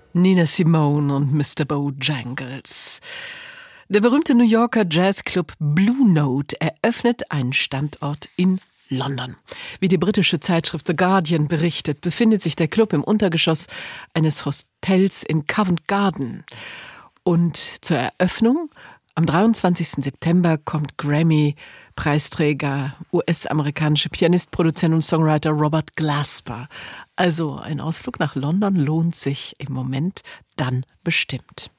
Nina Simone und Mr. Bojangles. Der berühmte New Yorker Jazzclub Blue Note eröffnet einen Standort in London. Wie die britische Zeitschrift The Guardian berichtet, befindet sich der Club im Untergeschoss eines Hotels in Covent Garden. Und zur Eröffnung am 23. September kommt Grammy-Preisträger, US-amerikanische Pianist, Produzent und Songwriter Robert Glasper. Also ein Ausflug nach London lohnt sich im Moment dann bestimmt.